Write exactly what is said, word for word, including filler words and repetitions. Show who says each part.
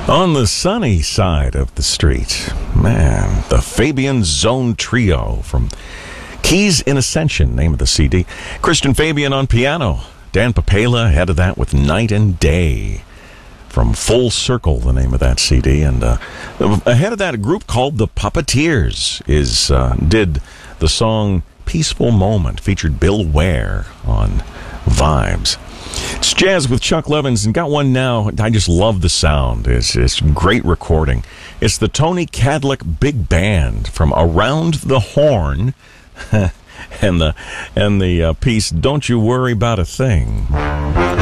Speaker 1: On the sunny side of the street, man, the Fabian Zone Trio from Keys in Ascension, name of the C D. Christian Fabian on piano. Dan Papela ahead of that with Night and Day from Full Circle, the name of that C D. And uh, ahead of that, a group called The Puppeteers is uh, did the song Peaceful Moment, featured Bill Ware on Vibes. It's Jazz with Chuck Levins, and got one now. I just love the sound. It's, it's great recording. It's the Tony Cadlick Big Band from Around the Horn, and the and the uh, piece "Don't You Worry About a Thing."